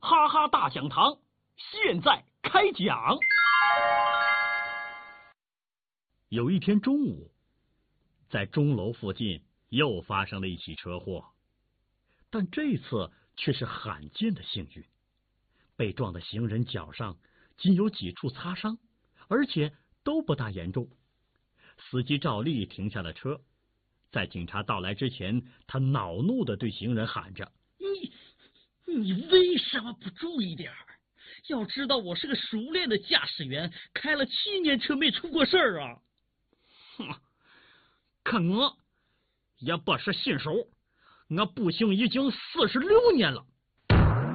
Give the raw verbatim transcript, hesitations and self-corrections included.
哈哈大讲堂现在开讲。有一天中午，在钟楼附近又发生了一起车祸，但这次却是罕见的幸运。被撞的行人脚上仅有几处擦伤，而且都不大严重。司机照例停下了车，在警察到来之前，他恼怒地对行人喊着： 你你为什么不注意点儿？要知道我是个熟练的驾驶员，开了七年车没出过事儿啊！ 哼，可我也不是新手，我步行已经四十六年了。